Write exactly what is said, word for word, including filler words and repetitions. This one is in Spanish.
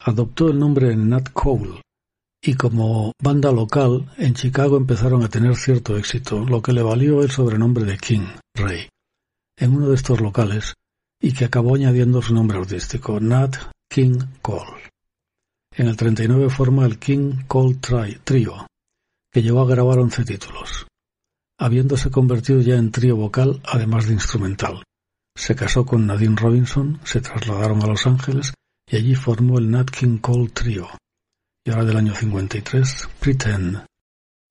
adoptó el nombre Nat Cole, y como banda local, en Chicago empezaron a tener cierto éxito, lo que le valió el sobrenombre de King, Rey, en uno de estos locales, y que acabó añadiendo su nombre artístico, Nat King Cole. En el treinta y nueve forma el King Cole Trio, que llegó a grabar once títulos, habiéndose convertido ya en trío vocal además de instrumental. Se casó con Nadine Robinson, se trasladaron a Los Ángeles y allí formó el Nat King Cole Trio. Y ahora del año cincuenta y tres, Pretend.